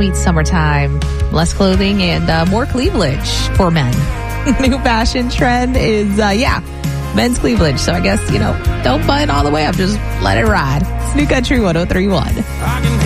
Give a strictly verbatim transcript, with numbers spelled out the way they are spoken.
sweet summertime. Less clothing and uh, more cleavage for men. New fashion trend is, uh, yeah, men's cleavage. So I guess, you know, don't buy it all the way up. Just let it ride. It's New Country one oh three point one.